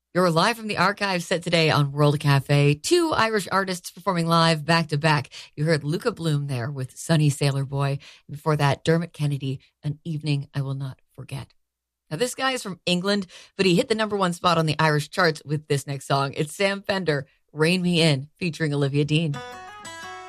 You're live from the archive set today on World Cafe. Two Irish artists performing live back to back. You heard Luca Bloom there with Sunny Sailor Boy. Before that, Dermot Kennedy, An Evening I Will Not Forget. Now, this guy is from England, but he hit the number one spot on the Irish charts with this next song. It's Sam Fender, Rain Me In, featuring Olivia Dean.